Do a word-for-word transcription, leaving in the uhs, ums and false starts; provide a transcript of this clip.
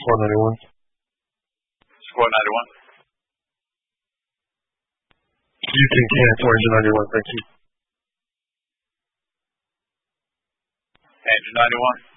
Squad ninety-one. Squad ninety-one. You can cancel Engine ninety-one, thank you. Engine ninety-one.